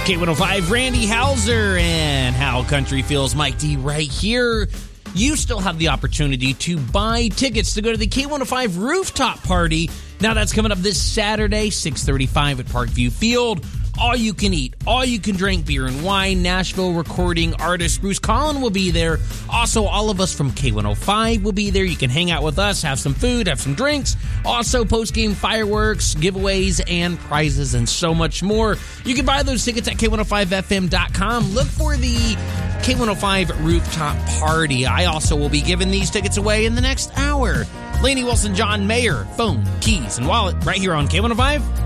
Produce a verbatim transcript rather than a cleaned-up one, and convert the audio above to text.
K one oh five, Randy Hauser, and How Country Feels, Mike D right here. You still have the opportunity to buy tickets to go to the K one oh five rooftop party. Now that's coming up this Saturday, six thirty-five at Parkview Field. All you can eat, all you can drink, beer and wine. Nashville recording artist Bruce Collin will be there. Also, all of us from K one oh five will be there. You can hang out with us, have some food, have some drinks. Also, post-game fireworks, giveaways, and prizes, and so much more. You can buy those tickets at K one oh five F M dot com. Look for the K one oh five rooftop party. I also will be giving these tickets away in the next hour. Lainey Wilson, John Mayer, phone, keys, and wallet right here on K one oh five